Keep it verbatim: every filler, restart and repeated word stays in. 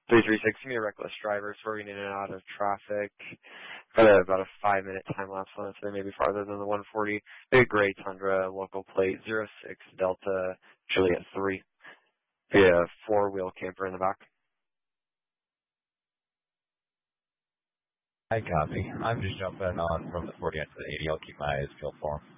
three three six, give me a reckless driver, swerving in and out of traffic. Got a, about a five minute time lapse on it, so maybe farther than the one forty. Big gray Tundra, local plate, zero six Delta, Juliet three. Be a four wheel camper in the back. I copy. I'm just jumping on from the forty-nine to the eighty. I'll keep my eyes peeled for him.